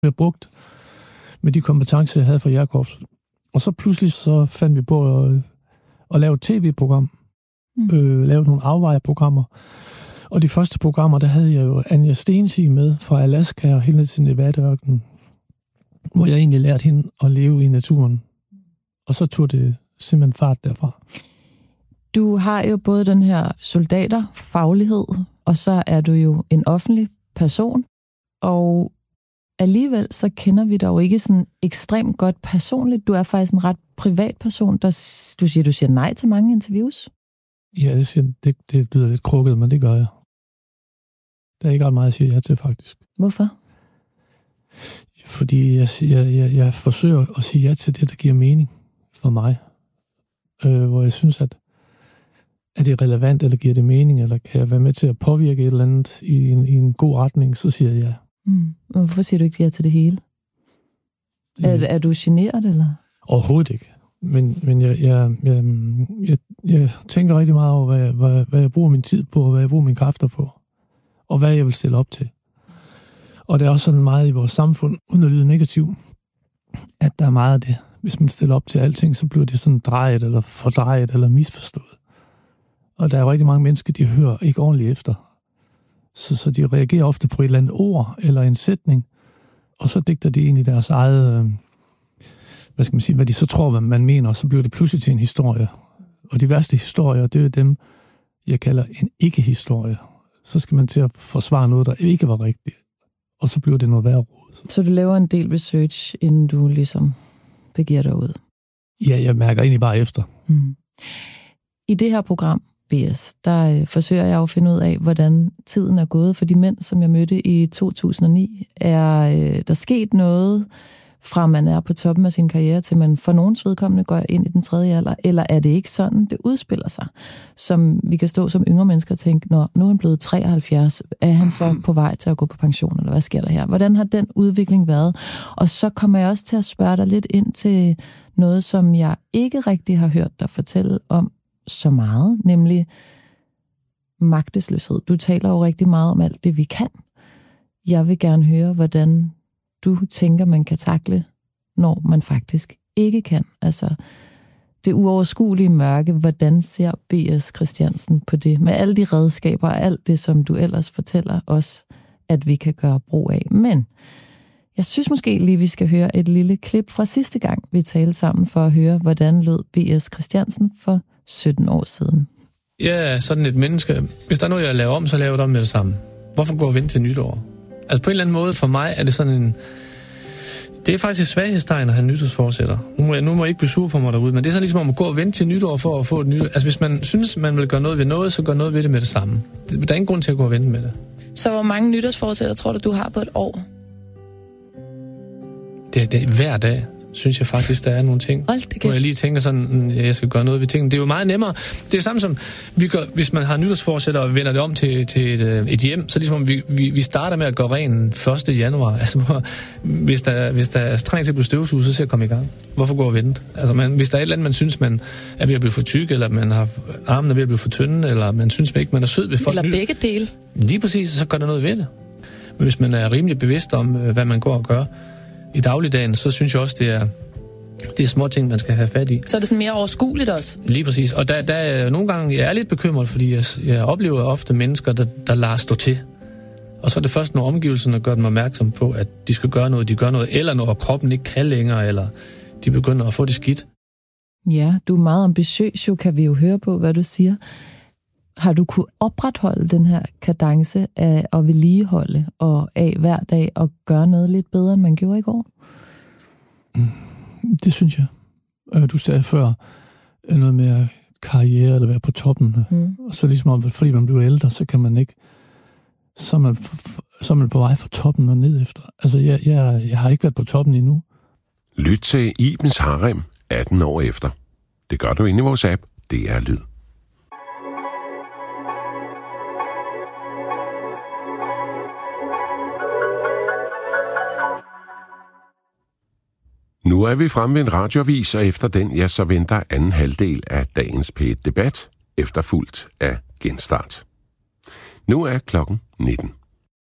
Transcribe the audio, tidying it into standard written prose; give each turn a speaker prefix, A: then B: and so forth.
A: jeg brugt med de kompetencer, jeg havde fra Jægerkorpset. Og så pludselig så fandt vi på at lave et tv-program. Lave nogle afvejeprogrammer. Og de første programmer, der havde jeg jo Anja Stensig med fra Alaska og helt ned til Nevada-ørkenen, hvor jeg egentlig lærte hende at leve i naturen. Og så tog det simpelthen fart derfra.
B: Du har jo både den her soldaterfaglighed, og så er du jo en offentlig person, og alligevel så kender vi dig jo ikke sådan ekstremt godt personligt. Du er faktisk en ret privat person. Du siger nej til mange interviews.
A: Ja, det lyder lidt krukket, men det gør jeg. Der er ikke ret meget, jeg siger ja til, faktisk.
B: Hvorfor?
A: Fordi jeg forsøger at sige ja til det, der giver mening for mig. Hvor jeg synes, at er det relevant, eller giver det mening, eller kan jeg være med til at påvirke et eller andet i en god retning, så siger jeg ja.
B: Hvorfor siger du ikke ja til det hele? Er du generet, eller?
A: Overhovedet ikke. Men jeg tænker rigtig meget over, hvad jeg bruger min tid på, og hvad jeg bruger mine kræfter på, og hvad jeg vil stille op til. Og det er også sådan meget i vores samfund, uden at lyde negativ, at der er meget af det. Hvis man stiller op til alting, så bliver det sådan drejet, eller fordrejet, eller misforstået. Og der er jo rigtig mange mennesker, de hører ikke ordentligt efter. Så de reagerer ofte på et eller andet ord, eller en sætning, og så digter de egentlig deres eget, hvad de så tror, man mener, og så bliver det pludselig til en historie. Og de værste historier, det er dem, jeg kalder en ikke-historie. Så skal man til at forsvare noget, der ikke var rigtigt. Og så bliver det noget værre rod. Så
B: du laver en del research, inden du ligesom begiver dig ud?
A: Ja, jeg mærker egentlig bare efter.
B: I det her program, BS, der forsøger jeg at finde ud af, hvordan tiden er gået for de mænd, som jeg mødte i 2009. Er der sket noget, fra man er på toppen af sin karriere, til man for nogens vedkommende går ind i den tredje alder, eller er det ikke sådan, det udspiller sig? Som vi kan stå som yngre mennesker og tænke, nu er han blevet 73, er han så på vej til at gå på pension, eller hvad sker der her? Hvordan har den udvikling været? Og så kommer jeg også til at spørge dig lidt ind til noget, som jeg ikke rigtig har hørt dig fortælle om så meget, nemlig magtesløshed. Du taler jo rigtig meget om alt det, vi kan. Jeg vil gerne høre, hvordan du tænker, man kan takle, når man faktisk ikke kan. Altså, det uoverskuelige mørke, hvordan ser B.S. Christiansen på det? Med alle de redskaber og alt det, som du ellers fortæller os, at vi kan gøre brug af. Men jeg synes måske lige, vi skal høre et lille klip fra sidste gang, vi talte sammen, for at høre, hvordan lød B.S. Christiansen for 17 år siden.
C: Jeg er sådan et menneske. Hvis der er noget, jeg laver om, så laver jeg det om med det samme. Hvorfor gå og vente til nytår? Altså på en eller anden måde, for mig er det sådan en... Det er faktisk et svaghedstegn at have nytårsforsætter. Nu må jeg ikke blive sur på mig derude, men det er sådan ligesom om at gå og vente til nytår for at få et nyt... Altså hvis man synes, man vil gøre noget ved noget, så gør noget ved det med det samme. Der er ingen grund til at gå og vente med det.
B: Så hvor mange nytårsforsætter tror du har på et år?
C: Det er hver dag, synes jeg faktisk, der er nogle ting, hvor jeg lige tænker sådan, jeg skal gøre noget ved tingene. Det er jo meget nemmere. Det er samme som, vi gør, hvis man har nytårsforsætter og vender det om til et hjem, så ligesom vi starter med at gå ren 1. januar. Altså, hvis der er strengt til at blive støvsuget, så skal jeg komme i gang. Hvorfor gå og vente? Altså, hvis der er et eller andet, man synes, man er ved at blive for tyk, eller man har armen er ved at blive for tynde, eller man synes ikke, man er sød ved folk.
B: Eller begge dele.
C: Lige præcis, så gør der noget ved det. Men hvis man er rimelig bevidst om, hvad man går og gør i dagligdagen, så synes jeg også, det er små ting, man skal have fat i.
B: Så er det sådan mere overskueligt også?
C: Lige præcis. Og der er nogle gange, jeg er lidt bekymret, fordi jeg oplever ofte mennesker, der lader stå til. Og så er det først, når omgivelserne gør dem opmærksom på, at de skal gøre noget, de gør noget, eller når kroppen ikke kan længere, eller de begynder at få det skidt.
B: Ja, du er meget ambitiøs, jo, kan vi jo høre på, hvad du siger. Har du kunne opretholde den her kadence af at vedligeholde og af hver dag og gøre noget lidt bedre, end man gjorde i går?
A: Det synes jeg. Du sagde før noget med karriere eller være på toppen. Og så ligesom, fordi man bliver ældre, så kan man ikke... Så er man på vej fra toppen og ned efter. Altså, jeg har ikke været på toppen endnu.
D: Lyt til Ibens Harem 18 år efter. Det gør du inde i vores app. Det er Lyd. Nu er vi fremme ved en radioavis, og efter den, så venter anden halvdel af dagens P1-debat, efterfulgt af genstart. Nu er klokken 19.